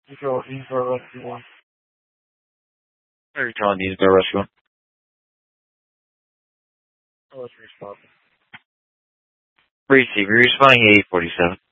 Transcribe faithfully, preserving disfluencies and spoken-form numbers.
Eco, Eco Rescue one. What are you telling these Bear Rescue one? Oh, it's responding. Receive, you're responding eight forty-seven.